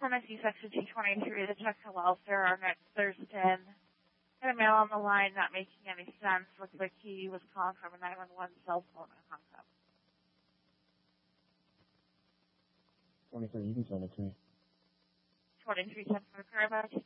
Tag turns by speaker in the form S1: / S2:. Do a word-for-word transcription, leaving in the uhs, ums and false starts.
S1: Tennessee Section two twenty-three, the check to welfare on next Thursday. Had a male on the line not making any sense. Looked like he was calling from a nine one one cell phone and hung up.
S2: twenty-three, you can send it to me.
S1: twenty-three ten for the car badge.